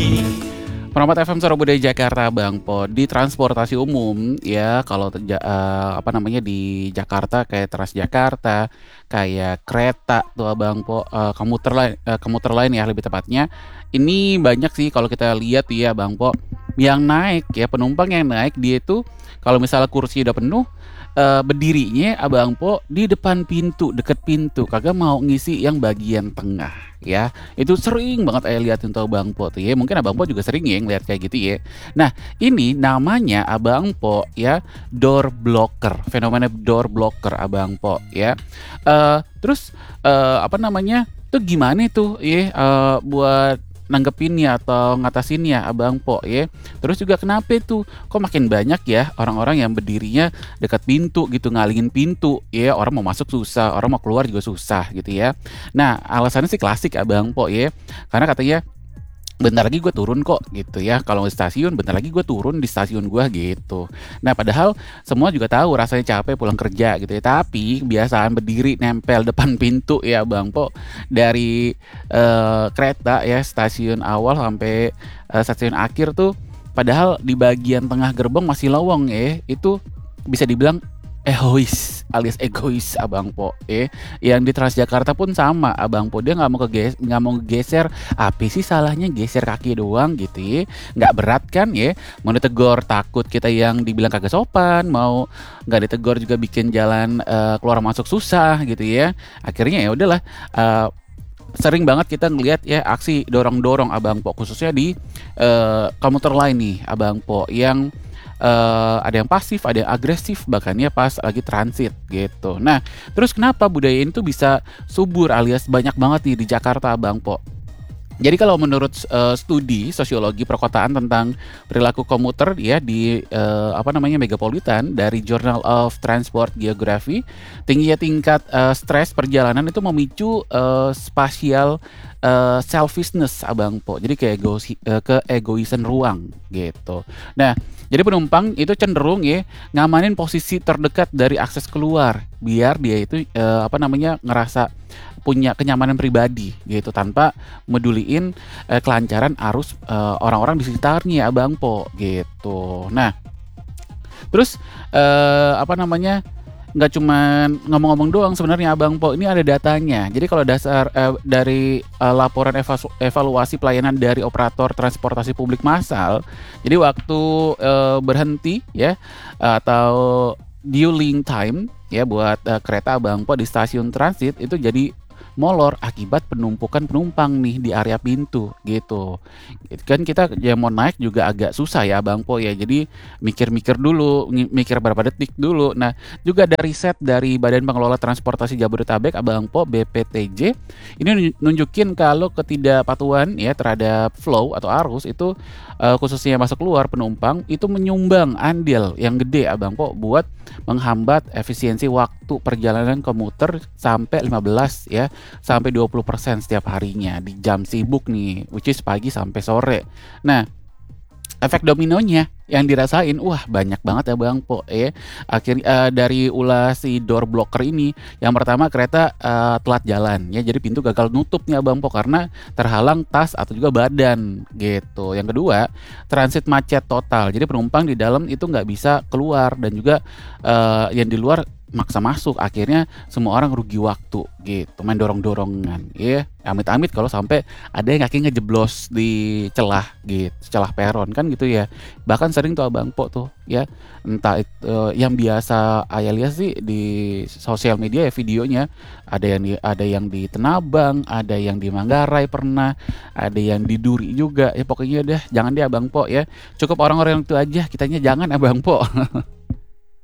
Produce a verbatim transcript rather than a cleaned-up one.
Promote F M Suara Budaya Jakarta Bang Po. Di transportasi umum ya kalau teja- eh, apa namanya di Jakarta kayak Transjakarta, kayak kereta tuh Bang Po, eh, komuter lain eh, komuter lain ya lebih tepatnya. Ini banyak sih kalau kita lihat ya Bang Po yang naik ya penumpang yang naik dia itu kalau misalnya kursi udah penuh eh, berdirinya Abang Po di depan pintu, deket pintu, kagak mau ngisi yang bagian tengah ya. Itu sering banget saya liatin tuh Abang Po tuh ya. Mungkin Abang Po juga sering ya ngeliat kayak gitu ya. Nah, ini namanya Abang Po ya, door blocker. Fenomena door blocker Abang Po ya. Eh terus eh apa namanya? Tuh gimana tuh ya eh, buat nanggepinnya atau ngatasinnya Abang Po ya. Terus juga kenapa tuh kok makin banyak ya orang-orang yang berdirinya dekat pintu gitu, ngalingin pintu ya, orang mau masuk susah, orang mau keluar juga susah gitu ya. Nah, alasannya sih klasik Abang Po ya. Karena katanya bentar lagi gue turun kok gitu ya. Kalau di stasiun bentar lagi gue turun di stasiun gue gitu. Nah padahal semua juga tahu rasanya capek pulang kerja gitu ya. Tapi kebiasaan berdiri nempel depan pintu ya Bang Po dari eh, kereta ya stasiun awal sampai eh, stasiun akhir tuh. Padahal di bagian tengah gerbong masih lowong ya. Itu bisa dibilang egois alias egois Abang Po eh yang di Transjakarta pun sama Abang Po, dia nggak mau ke nggak mau geser, apa sih salahnya geser kaki doang gitu ya, nggak berat kan ya, mau ditegur takut kita yang dibilang kagak sopan, mau nggak ditegur juga bikin jalan eh, keluar masuk susah gitu ya. Akhirnya ya udahlah, eh, sering banget kita ngelihat ya aksi dorong-dorong Abang Po khususnya di eh, komuter lain nih Abang Po yang eh, ada yang pasif, ada yang agresif bahkan ya pas lagi transit gitu. Nah, terus kenapa budaya ini tuh bisa subur alias banyak banget nih di Jakarta Bang Po? Jadi kalau menurut eh, studi sosiologi perkotaan tentang perilaku komuter ya di eh, apa namanya megapolitan dari Journal of Transport Geography, tingginya tingkat eh, stres perjalanan itu memicu eh, spasial eh, selfishness Abang Po. Jadi ke egosi, eh, ke egoisan ruang gitu. Nah, jadi penumpang itu cenderung ya ngamanin posisi terdekat dari akses keluar biar dia itu eh, apa namanya ngerasa punya kenyamanan pribadi gitu tanpa meduliin eh, kelancaran arus eh, orang-orang di sekitarnya Abang Po gitu. Nah, terus eh, apa namanya nggak cuman ngomong-ngomong doang sebenarnya Abang Po, ini ada datanya. Jadi kalau dasar eh, dari eh, laporan evasu- evaluasi pelayanan dari operator transportasi publik massal, jadi waktu eh, berhenti ya atau dwelling time ya buat eh, kereta Abang Po di stasiun transit itu jadi molor akibat penumpukan penumpang nih di area pintu gitu. Kan kita ya mau naik juga agak susah ya Bang Po ya. Jadi mikir-mikir dulu, ngi- mikir berapa detik dulu. Nah, juga dari riset dari Badan Pengelola Transportasi Jabodetabek Abang Po B P T J ini nunjukin kalau ketidakpatuhan ya terhadap flow atau arus itu eh, khususnya masuk keluar penumpang itu menyumbang andil yang gede Abang Po buat menghambat efisiensi waktu perjalanan komuter sampai lima belas ya sampai dua puluh persen setiap harinya di jam sibuk nih, which is pagi sampai sore. Nah, efek dominonya yang dirasain, wah banyak banget ya Bang Po ya. Akhirnya eh, dari ulas si door blocker ini, yang pertama kereta eh, telat jalan ya, jadi pintu gagal nutup nih Bang Po karena terhalang tas atau juga badan gitu. Yang kedua, transit macet total, jadi penumpang di dalam itu nggak bisa keluar dan juga eh, yang di luar maksa masuk, akhirnya semua orang rugi waktu gitu, main dorong-dorongan ya. Amit-amit kalau sampai ada yang kaki ngejeblos di celah gitu, celah peron kan gitu ya. Bahkan sering tuh Abang Po tuh ya, entah itu eh, yang biasa ayah lihat sih di sosial media ya videonya, ada yang di, ada yang di Tenabang, ada yang di Manggarai pernah, ada yang di Duri juga ya. Pokoknya deh jangan deh Abang Po ya, cukup orang-orang itu aja, kitanya jangan Abang Po.